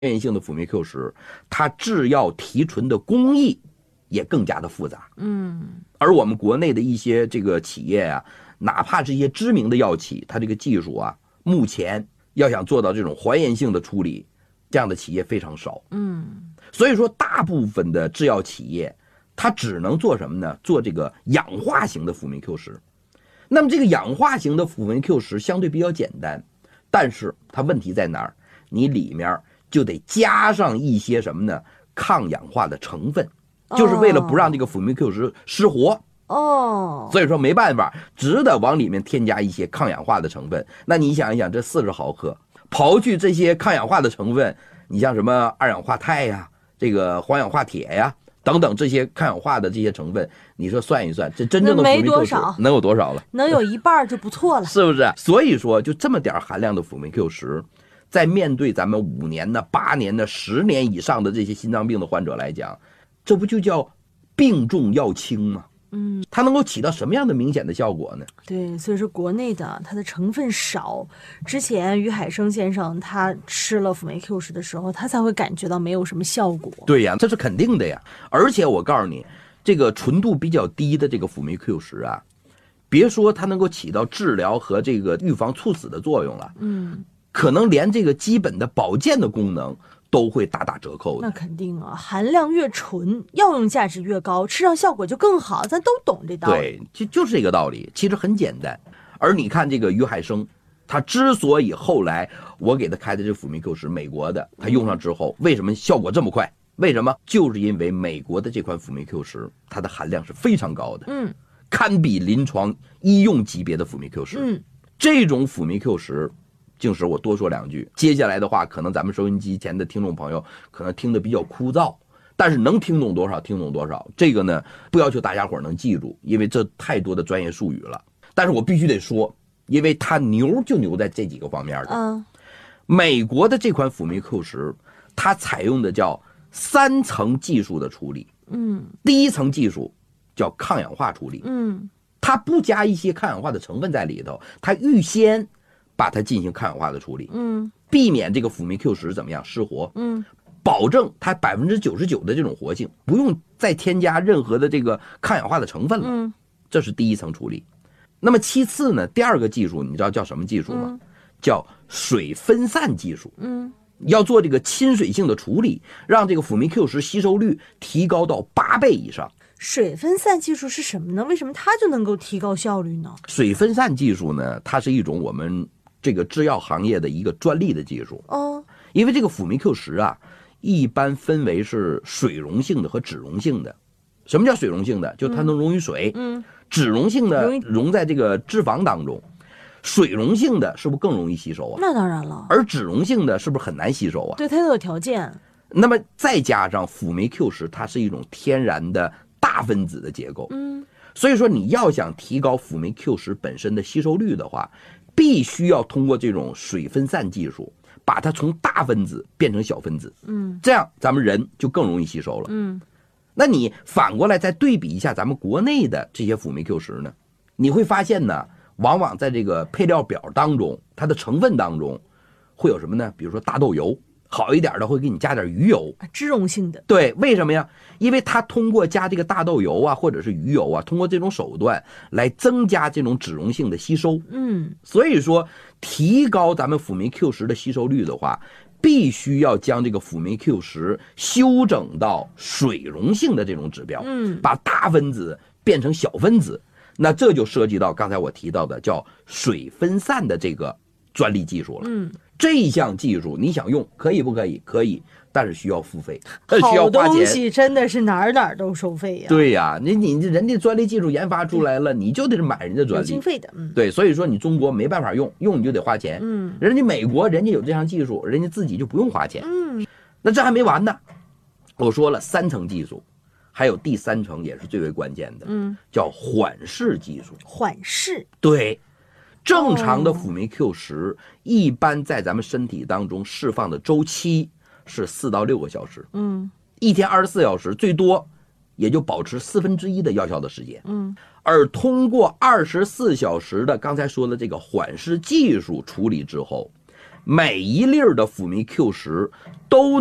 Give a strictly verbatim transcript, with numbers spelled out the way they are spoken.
原性的辅酶 Q 十，它制药提纯的工艺也更加的复杂。 嗯， 而我们国内的一些这个企业啊，哪怕是一些知名的药企，它这个技术啊，目前要想做到这种还原性的处理，这样的企业非常少。 嗯， 所以说大部分的制药企业，它只能做什么呢？做这个氧化型的辅酶 Q 十。那么这个氧化型的辅酶 Q 十相对比较简单，但是它问题在哪儿？你里面就得加上一些什么呢？抗氧化的成分，就是为了不让这个辅酶 Q 十失活。 哦， 所以说没办法，只得往里面添加一些抗氧化的成分。那你想一想，这四十毫克，刨去这些抗氧化的成分，你像什么二氧化钛呀、这个黄氧化铁呀等等这些抗氧化的这些成分，你说算一算，这真正的没多少， 能有多少了？ 能有一半就不错了， 是不是？所以说，就这么点含量的辅酶 Q 十，在面对咱们五年的、八年的、十年以上的这些心脏病的患者来讲，这不就叫病重药轻吗？ 嗯， 它能够起到什么样的明显的效果呢？ 对，所以说国内的它的成分少。之前于海生先生他吃了辅酶 Q 十的时候，他才会感觉到没有什么效果。 对呀，这是肯定的呀。而且我告诉你，这个纯度比较低的这个辅酶 Q 十啊，别说它能够起到治疗和这个预防猝死的作用了， 嗯， 可能连这个基本的保健的功能都会大打折扣的。 那肯定啊，含量越纯，药用价值越高，吃上效果就更好，咱都懂这道理。 对，就就是这个道理，其实很简单。而你看这个于海生，他之所以后来我给他开的这辅酶 Q 十，美国的，他用上之后，为什么效果这么快？为什么？就是因为美国的这款辅酶 Q 十，它的含量是非常高的， 嗯， 堪比临床医用级别的辅酶 Q 十。 嗯， 这种辅酶 Q 十。静时我多说两句，接下来的话，可能咱们收音机前的听众朋友可能听得比较枯燥，但是能听懂多少听懂多少。这个呢，不要求大家伙能记住，因为这太多的专业术语了。但是我必须得说，因为它牛就牛在这几个方面的。 嗯， 美国的这款辅酶 Q 十，它采用的叫三层技术的处理。 嗯， 第一层技术叫抗氧化处理。 嗯， 它不加一些抗氧化的成分在里头，它预先把它进行抗氧化的处理， 嗯， 避免这个辅酶 Q 十怎么样失活， 嗯， 保证它百分之九十九的这种活性，不用再添加任何的这个抗氧化的成分了。 嗯， 这是第一层处理。那么其次呢，第二个技术你知道叫什么技术吗？ 嗯、 叫水分散技术。 嗯， 要做这个亲水性的处理，让这个辅酶 Q 十吸收率提高到八倍以上。 水分散技术是什么呢？为什么它就能够提高效率呢？ 水分散技术呢，它是一种我们这个制药行业的一个专利的技术。 哦， 因为这个辅酶 Q 十啊，一般分为是水溶性的和脂溶性的。什么叫水溶性的？就它能溶于水。 嗯， 脂溶性的溶在这个脂肪当中。水溶性的是不是更容易吸收啊？ 那当然了。 而脂溶性的是不是很难吸收啊？ 对，它都有条件。 那么再加上辅酶 Q 十，它是一种天然的大分子的结构。 嗯， 所以说你要想提高辅酶 Q 十本身的吸收率的话，必须要通过这种水分散技术，把它从大分子变成小分子。 嗯， 这样咱们人就更容易吸收了。 嗯， 那你反过来再对比一下咱们国内的这些辅酶 Q 十呢，你会发现呢，往往在这个配料表当中，它的成分当中会有什么呢？比如说大豆油，好一点的会给你加点鱼油， 脂溶性的。 对，为什么呀？因为它通过加这个大豆油啊，或者是鱼油啊，通过这种手段来增加这种脂溶性的吸收。 嗯， 所以说提高咱们辅酶 Q 十的吸收率的话，必须要将这个辅酶 Q 十修整到水溶性的这种指标， 嗯， 把大分子变成小分子。那这就涉及到刚才我提到的叫水分散的这个专利技术了。 嗯， 这项技术你想用可以不可以？可以，但是需要付费，需要好花钱。 东西真的是哪儿哪儿都收费呀、啊。 对呀、啊，你你人家专利技术研发出来了，你就得是买人家专利， 有经费的。嗯， 对，所以说你中国没办法用，用你就得花钱。 嗯， 人家美国人家有这项技术，人家自己就不用花钱。 嗯， 那这还没完呢，我说了三层技术。还有第三层也是最为关键的， 嗯， 叫缓释技术。 缓释， 对，正常的辅酶 Q 十、哦、一般在咱们身体当中释放的周期是四到六个小时， 嗯， 一天二十四小时，最多也就保持四分之一的药效的时间， 嗯， 而通过二十四小时的刚才说的这个缓释技术处理之后， 每一粒儿的辅酶 Q 十都